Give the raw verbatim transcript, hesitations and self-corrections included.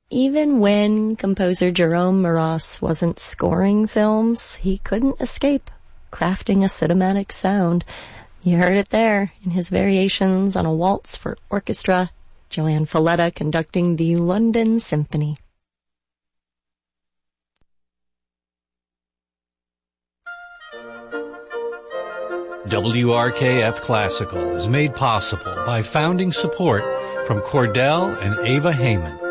Even when composer Jerome Moross wasn't scoring films, he couldn't escape crafting a cinematic sound. You heard it there in his variations on a waltz for orchestra, Joanne Falletta conducting the London Symphony. W R K F Classical is made possible by founding support from Cordell and Ava Heyman.